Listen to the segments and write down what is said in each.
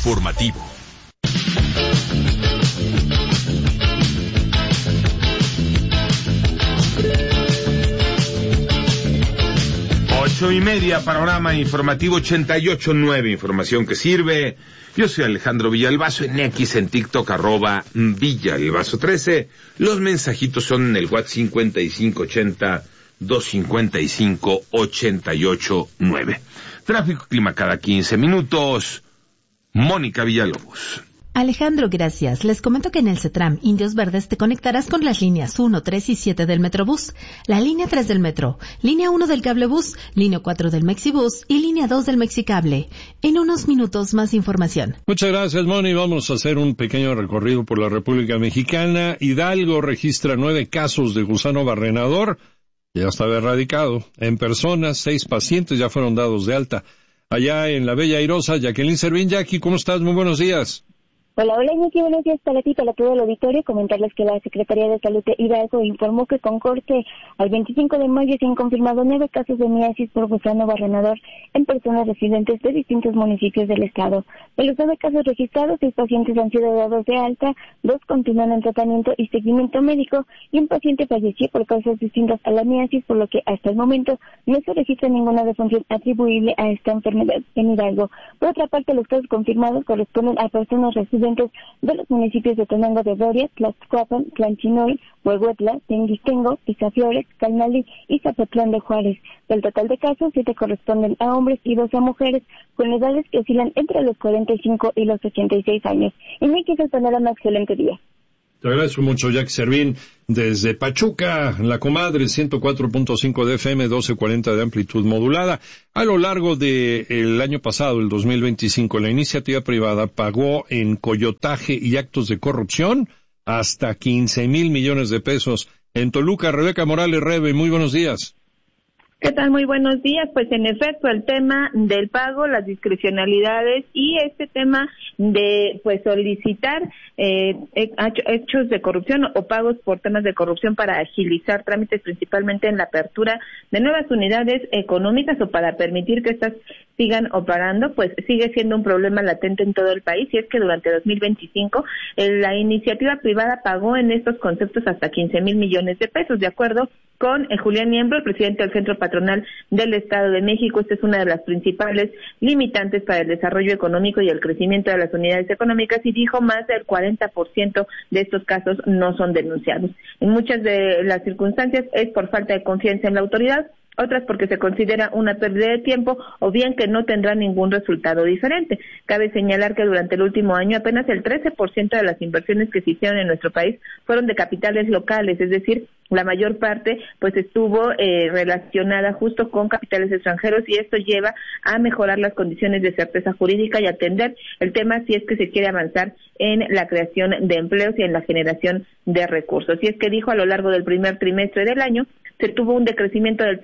informativo. Ocho y media, panorama informativo 88.9, información que sirve. Yo soy Alejandro Villalbazo, en X, en TikTok, @Villalbazo13. Los mensajitos son en el WhatsApp 5580-255-889. Tráfico, clima cada 15 minutos. Mónica Villalobos. Alejandro, gracias. Les comento que en el CETRAM Indios Verdes te conectarás con las líneas 1, 3 y 7 del Metrobús, la línea 3 del Metro, línea 1 del Cablebús, línea 4 del Mexibús y línea 2 del Mexicable. En unos minutos más información. Muchas gracias, Moni. Vamos a hacer un pequeño recorrido por la República Mexicana. Hidalgo registra 9 casos de gusano barrenador. Ya estaba erradicado. En personas, 6 pacientes ya fueron dados de alta. Allá en la Bella Airosa, Jacqueline Servín. Jackie, ¿cómo estás? Muy buenos días. Hola, Iñaki, buenos días para ti, para todo el auditorio. Comentarles que la Secretaría de Salud de Hidalgo informó que con corte al 25 de mayo se han confirmado 9 casos de miasis por gusano barrenador en personas residentes de distintos municipios del estado. De los 9 casos registrados, 6 pacientes han sido dados de alta, 2 continúan en tratamiento y seguimiento médico y un paciente falleció por causas distintas a la miasis, por lo que hasta el momento no se registra ninguna defunción atribuible a esta enfermedad en Hidalgo. Por otra parte, los casos confirmados corresponden a personas residentes de los municipios de Tenango de Doria, Tlaxcuapan, Tlanchinoy, Huehuetla, Tenguistengo, Pizafiores, Calnali y Zapotlán de Juárez. Del total de casos, 7 corresponden a hombres y 2 a mujeres, con edades que oscilan entre los 45 y los 86 años. En México es el panorama. Excelente día. Te agradezco mucho, Jackie Servín. Desde Pachuca, La Comadre, 104.5 de FM, 1240 de amplitud modulada. A lo largo del año pasado, el 2025, la iniciativa privada pagó en coyotaje y actos de corrupción hasta 15,000 millones de pesos. En Toluca, Rebeca Morales, Rebe, muy buenos días. ¿Qué tal? Muy buenos días. Pues en efecto, el tema del pago, las discrecionalidades y este tema de solicitar hechos de corrupción o pagos por temas de corrupción para agilizar trámites, principalmente en la apertura de nuevas unidades económicas o para permitir que estas sigan operando, pues sigue siendo un problema latente en todo el país. Y es que durante 2025 la iniciativa privada pagó en estos conceptos hasta 15,000 millones de pesos, de acuerdo con Julián Niembro, el presidente del Centro Patronal del Estado de México. Esta es una de las principales limitantes para el desarrollo económico y el crecimiento de las unidades económicas, y dijo más del 40% de estos casos no son denunciados. En muchas de las circunstancias es por falta de confianza en la autoridad, otras porque se considera una pérdida de tiempo o bien que no tendrá ningún resultado diferente. Cabe señalar que durante el último año apenas el 13% de las inversiones que se hicieron en nuestro país fueron de capitales locales, es decir, la mayor parte pues estuvo relacionada justo con capitales extranjeros, y esto lleva a mejorar las condiciones de certeza jurídica y atender el tema si es que se quiere avanzar en la creación de empleos y en la generación de recursos. Y es que dijo, a lo largo del primer trimestre del año se tuvo un decrecimiento del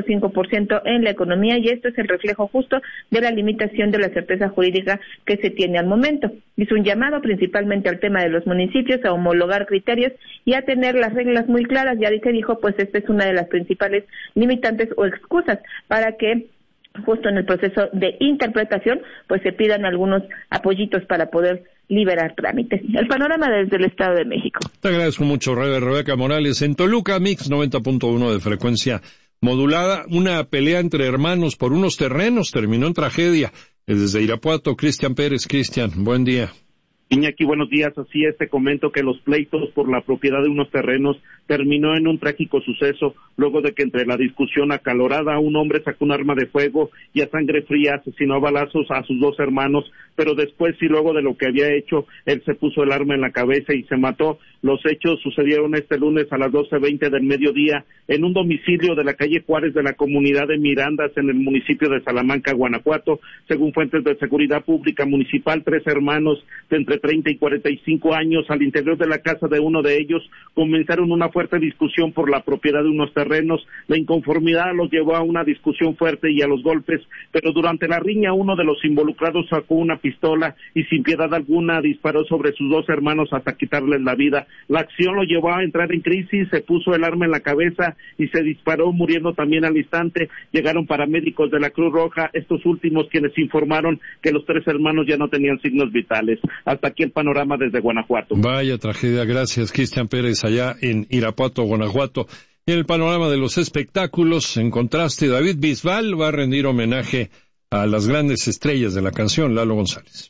0.5% en la economía, y esto es el reflejo justo de la limitación de la certeza jurídica que se tiene al momento. Hizo un llamado principalmente al tema de los municipios a homologar criterios y a tener las reglas muy claras. Ya que dijo, pues esta es una de las principales limitantes o excusas para que justo en el proceso de interpretación pues se pidan algunos apoyitos para poder liberar trámites. El panorama desde el Estado de México. Te agradezco mucho, Rebeca Morales. En Toluca, Mix 90.1 de frecuencia modulada, una pelea entre hermanos por unos terrenos terminó en tragedia. Desde Irapuato, Cristian Pérez. Cristian, buen día. Iñaki, buenos días. Así es, te comento que los pleitos por la propiedad de unos terrenos terminó en un trágico suceso, luego de que entre la discusión acalorada un hombre sacó un arma de fuego y a sangre fría asesinó a balazos a sus 2 hermanos, pero después y luego de lo que había hecho, él se puso el arma en la cabeza y se mató. Los hechos sucedieron este lunes a las 12:20 del mediodía en un domicilio de la calle Juárez de la comunidad de Mirandas en el municipio de Salamanca, Guanajuato. Según fuentes de seguridad pública municipal, 3 hermanos de entre entre 30 y 45 años, al interior de la casa de uno de ellos, comenzaron una fuerte discusión por la propiedad de unos terrenos. La inconformidad los llevó a una discusión fuerte y a los golpes, pero durante la riña uno de los involucrados sacó una pistola y sin piedad alguna disparó sobre sus dos hermanos hasta quitarles la vida. La acción lo llevó a entrar en crisis, se puso el arma en la cabeza y se disparó, muriendo también al instante. Llegaron paramédicos de la Cruz Roja, estos últimos quienes informaron que los tres hermanos ya no tenían signos vitales. Hasta aquí el panorama desde Guanajuato. Vaya tragedia, gracias Cristian Pérez allá en Irapuato, Guanajuato. Y en el panorama de los espectáculos, en contraste, David Bisbal va a rendir homenaje a las grandes estrellas de la canción, Lalo González.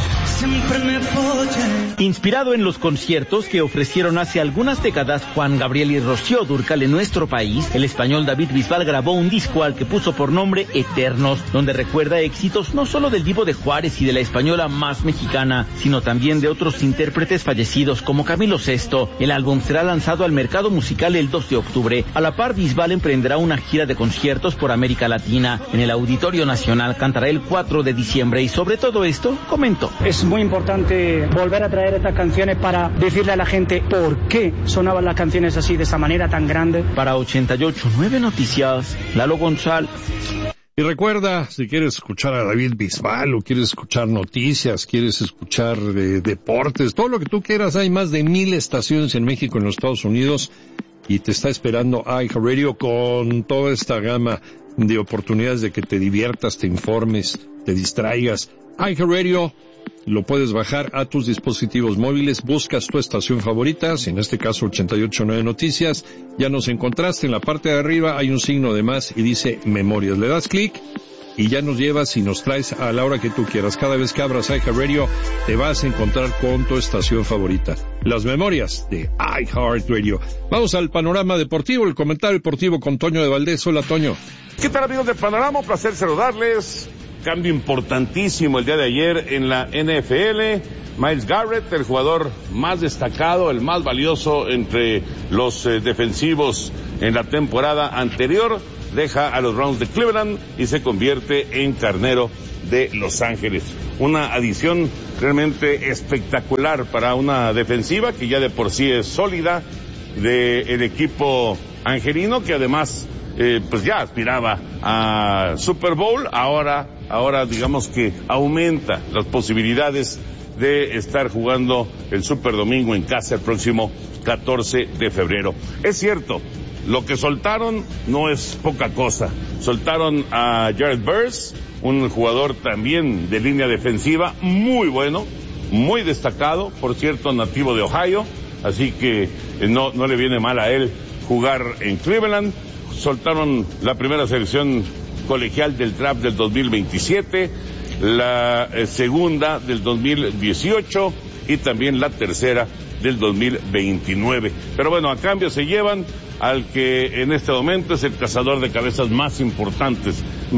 Inspirado en los conciertos que ofrecieron hace algunas décadas Juan Gabriel y Rocío Dúrcal en nuestro país, el español David Bisbal grabó un disco al que puso por nombre Eternos, donde recuerda éxitos no solo del Divo de Juárez y de la española más mexicana, sino también de otros intérpretes fallecidos como Camilo Sesto. El álbum será lanzado al mercado musical el 2 de octubre. A la par, Bisbal emprenderá una gira de conciertos por América Latina. En el Auditorio Nacional cantará el 4 de diciembre y sobre todo esto comentó: es muy importante volver a traer estas canciones para decirle a la gente por qué sonaban las canciones así, de esa manera tan grande. Para 88.9 Noticias, Lalo González. Y recuerda, si quieres escuchar a David Bisbal o quieres escuchar noticias, quieres escuchar deportes, todo lo que tú quieras, hay más de 1,000 estaciones en México, en los Estados Unidos, y te está esperando iHeartRadio con toda esta gama de oportunidades de que te diviertas, te informes, te distraigas. iHeartRadio lo puedes bajar a tus dispositivos móviles, buscas tu estación favorita, en este caso 88.9 Noticias, ya nos encontraste, en la parte de arriba hay un signo de más y dice Memorias, le das clic y ya nos llevas y nos traes a la hora que tú quieras. Cada vez que abras iHeartRadio te vas a encontrar con tu estación favorita, las Memorias de iHeartRadio. Vamos al panorama deportivo, el comentario deportivo con Toño de Valdés. Hola, Toño. ¿Qué tal, amigos de Panorama? Un placer saludarles. Cambio importantísimo el día de ayer en la NFL. Myles Garrett, el jugador más destacado, el más valioso entre los defensivos en la temporada anterior, deja a los Browns de Cleveland y se convierte en carnero de Los Ángeles. Una adición realmente espectacular para una defensiva que ya de por sí es sólida, del equipo angelino, que además pues ya aspiraba a Super Bowl. Ahora digamos que aumenta las posibilidades de estar jugando el Super Domingo en casa el próximo 14 de febrero. Es cierto, lo que soltaron no es poca cosa. Soltaron a Jared Verse, un jugador también de línea defensiva muy bueno, muy destacado, por cierto, nativo de Ohio, así que no le viene mal a él jugar en Cleveland. Soltaron la primera selección colegial del draft del 2027, la segunda del 2018 y también la tercera del 2029. Pero bueno, a cambio se llevan al que en este momento es el cazador de cabezas más importante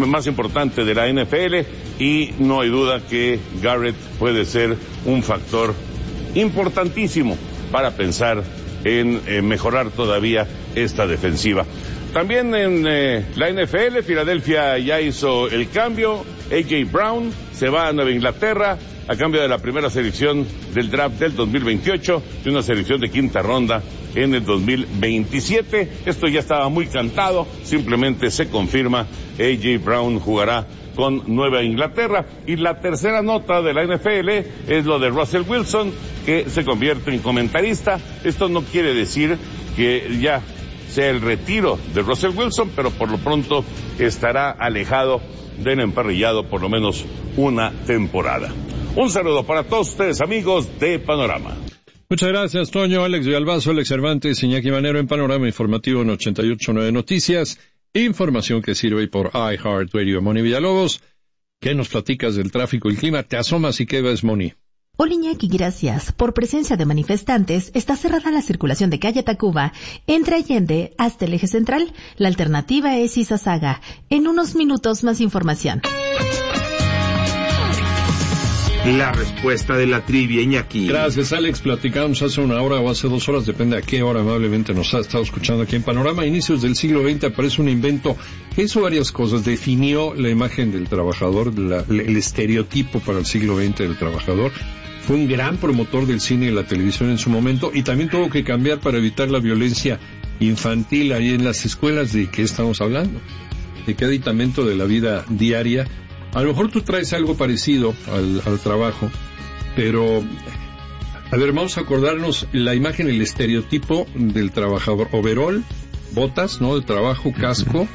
de la NFL, y no hay duda que Garrett puede ser un factor importantísimo para pensar en mejorar todavía esta defensiva. También en la NFL, Filadelfia ya hizo el cambio. A.J. Brown se va a Nueva Inglaterra a cambio de la primera selección del draft del 2028 y una selección de quinta ronda en el 2027. Esto ya estaba muy cantado, simplemente se confirma. A.J. Brown jugará con Nueva Inglaterra. Y la tercera nota de la NFL es lo de Russell Wilson, que se convierte en comentarista. Esto no quiere decir que ya sea el retiro de Russell Wilson, pero por lo pronto estará alejado del emparrillado por lo menos una temporada. Un saludo para todos ustedes, amigos de Panorama. Muchas gracias, Toño. Alex Villalbazo, Alex Cervantes, Iñaki Manero en Panorama Informativo en 88.9 Noticias. Información que sirve por iHeartRadio. Moni Villalobos, ¿qué nos platicas del tráfico y el clima? Te asomas y qué ves, Moni. Hola, Iñaki, gracias. Por presencia de manifestantes, está cerrada la circulación de calle Tacuba entre Allende hasta el eje central. La alternativa es Izazaga. En unos minutos más información. la respuesta de la trivia, Iñaki. Gracias, Alex. Platicamos hace una hora o hace 2 horas, depende a qué hora amablemente nos ha estado escuchando aquí en Panorama. A inicios del siglo XX aparece un invento que hizo varias cosas. Definió la imagen del trabajador, el estereotipo para el siglo XX del trabajador. Fue un gran promotor del cine y la televisión en su momento, y también tuvo que cambiar para evitar la violencia infantil ahí en las escuelas. ¿De qué estamos hablando? ¿De qué aditamento de la vida diaria? A lo mejor tú traes algo parecido al trabajo, pero, a ver, vamos a acordarnos la imagen, el estereotipo del trabajador: overol, botas, ¿no?, de trabajo, casco,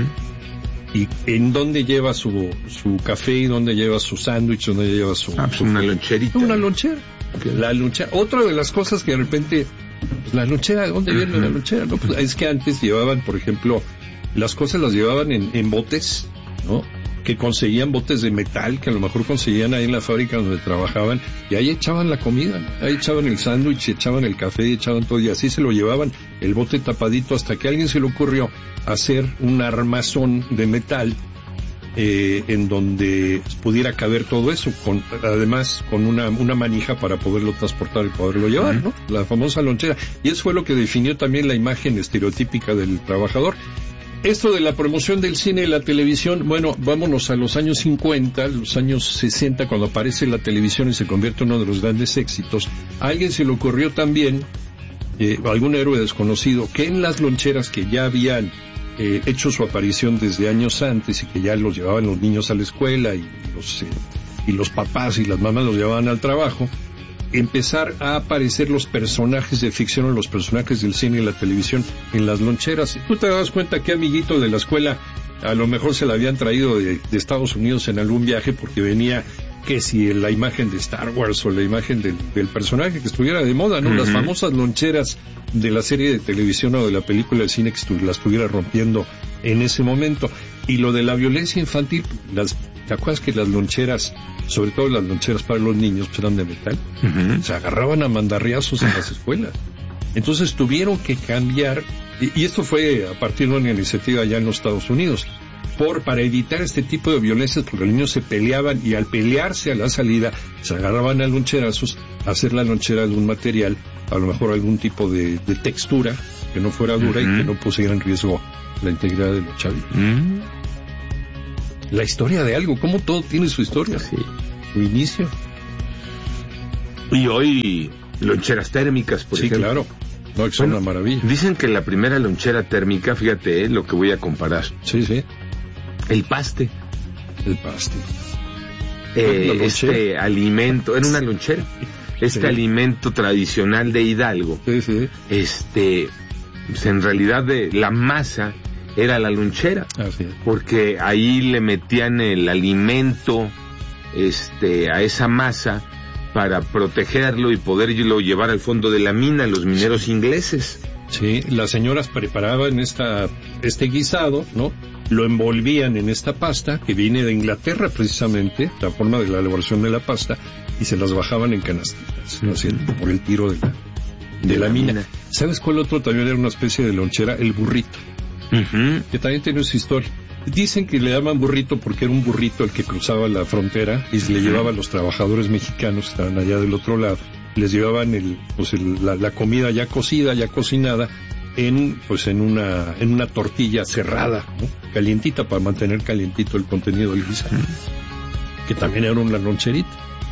y en dónde lleva su café, y dónde lleva su sándwich, dónde lleva su... una loncherita. Una lonchera. Okay. La lonchera. Otra de las cosas que de repente, la lonchera, ¿dónde viene la lonchera? No, pues es que antes llevaban, por ejemplo, las cosas las llevaban en botes, ¿no?, que conseguían botes de metal, que a lo mejor conseguían ahí en la fábrica donde trabajaban, y ahí echaban la comida, ahí echaban el sándwich, echaban el café, echaban todo, y así se lo llevaban, el bote tapadito, hasta que a alguien se le ocurrió hacer un armazón de metal en donde pudiera caber todo eso, además con una manija para poderlo transportar y poderlo llevar, ¿no? La famosa lonchera. Y eso fue lo que definió también la imagen estereotípica del trabajador. Esto de la promoción del cine y la televisión, bueno, vámonos a los años 50, los años 60, cuando aparece la televisión y se convierte en uno de los grandes éxitos. A alguien se le ocurrió también, algún héroe desconocido, que en las loncheras que ya habían hecho su aparición desde años antes y que ya los llevaban los niños a la escuela y los papás y las mamás los llevaban al trabajo, empezar a aparecer los personajes de ficción o los personajes del cine y la televisión en las loncheras. Tú te das cuenta que amiguito de la escuela a lo mejor se la habían traído de Estados Unidos en algún viaje, porque venía que si la imagen de Star Wars o la imagen del personaje que estuviera de moda, ¿no? Las famosas loncheras de la serie de televisión o de la película de cine que la estuviera rompiendo en ese momento. Y lo de la violencia infantil, ¿te acuerdas que las loncheras, sobre todo las loncheras para los niños, pues eran de metal? Se agarraban a mandarriazos en las escuelas. Entonces tuvieron que cambiar, y esto fue a partir de una iniciativa ya en los Estados Unidos, para evitar este tipo de violencias, porque los niños se peleaban, y al pelearse a la salida se agarraban a loncherazos, a hacer la lonchera de un material, a lo mejor algún tipo de textura que no fuera dura y que no pusiera en riesgo la integridad de los chavitos. La historia de algo, como todo tiene su historia, su inicio. Y hoy loncheras térmicas, por ejemplo. Claro. No, es una maravilla. Dicen que la primera lonchera térmica, fíjate, lo que voy a comparar. Sí. El paste. Este alimento, era una lonchera. Alimento tradicional de Hidalgo. Pues en realidad la masa era la lonchera. Así es. Porque ahí le metían el alimento a esa masa para protegerlo y poderlo llevar al fondo de la mina, los mineros ingleses. Sí, las señoras preparaban este guisado, ¿no? Lo envolvían en esta pasta, que viene de Inglaterra precisamente, la forma de la elaboración de la pasta, y se las bajaban en canastitas, ¿no? Por el tiro de la mina. ¿Sabes cuál otro también era una especie de lonchera? El burrito, que también tiene su historia. Dicen que le llaman burrito porque era un burrito el que cruzaba la frontera y se le llevaba a los trabajadores mexicanos que estaban allá del otro lado, les llevaban la comida ya cocida, ya cocinada, en una tortilla cerrada, ¿no? Calientita, para mantener calientito el contenido del guisado, que también era una loncherita.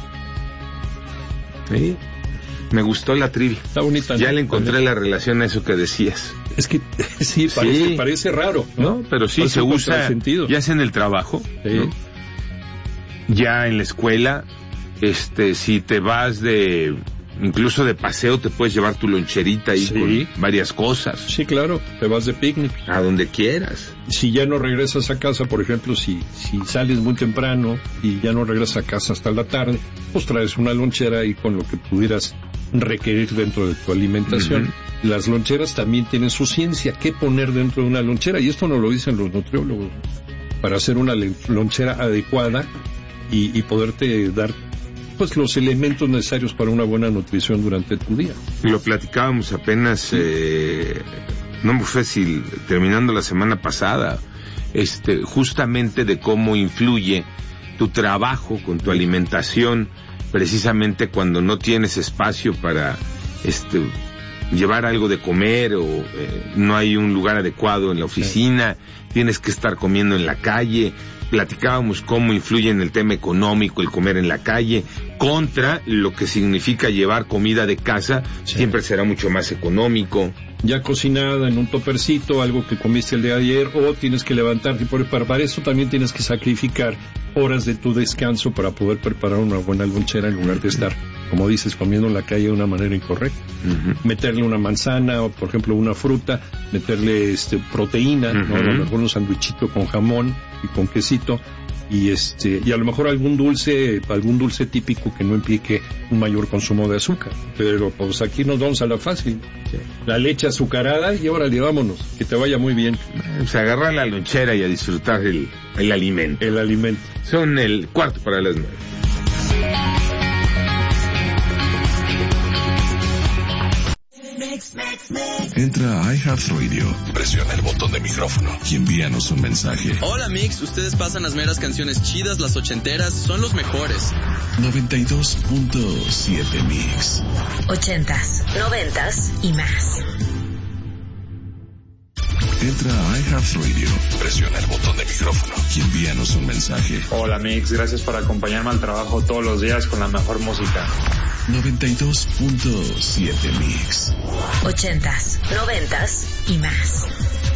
Sí. Me gustó la trivia. Está bonita. Ya le encontré la relación a eso que decías. Es que sí, parece raro, ¿no? Pero sí, se usa, ya sea en el trabajo, ¿no? Ya en la escuela, si te vas incluso de paseo, te puedes llevar tu loncherita ahí con varias cosas. Sí, claro, te vas de picnic. A donde quieras. Si ya no regresas a casa, por ejemplo, si sales muy temprano y ya no regresas a casa hasta la tarde, pues traes una lonchera ahí con lo que pudieras requerir dentro de tu alimentación. Las loncheras también tienen su ciencia, qué poner dentro de una lonchera, y esto nos lo dicen los nutriólogos, para hacer una lonchera adecuada y poderte dar pues los elementos necesarios para una buena nutrición durante tu día. Lo platicábamos apenas, no me fue si terminando la semana pasada, justamente de cómo influye tu trabajo con tu alimentación precisamente cuando no tienes espacio para llevar algo de comer o no hay un lugar adecuado en la oficina, tienes que estar comiendo en la calle. Platicábamos cómo influye en el tema económico el comer en la calle contra lo que significa llevar comida de casa, siempre será mucho más económico. Ya cocinada en un topercito, algo que comiste el día de ayer, o tienes que levantarte, para eso también tienes que sacrificar horas de tu descanso para poder preparar una buena lonchera en lugar de estar, como dices, comiendo en la calle de una manera incorrecta. Meterle una manzana o, por ejemplo, una fruta, meterle proteína, ¿no? A lo mejor un sandwichito con jamón y con quesito, y a lo mejor algún dulce típico que no implique un mayor consumo de azúcar. Pero pues aquí nos vamos a la fácil. La leche azucarada y órale, vámonos, que te vaya muy bien. Pues agarrar la lonchera y a disfrutar el alimento. El alimento. Son 8:45. Entra a iHeartRadio, presiona el botón de micrófono y envíanos un mensaje. Hola Mix, ustedes pasan las meras canciones chidas, las ochenteras, son los mejores. 92.7 Mix. 80s, 90s y más. Entra a iHeartRadio, presiona el botón de micrófono y envíanos un mensaje. Hola Mix, gracias por acompañarme al trabajo todos los días con la mejor música. 92.7 Mix. 80s, 90s y más.